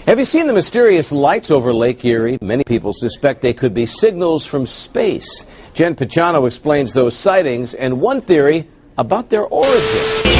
Have you seen the mysterious lights over Lake Erie? Many people suspect they could be signals from space. Jen Picciano explains those sightings and one theory about their origin.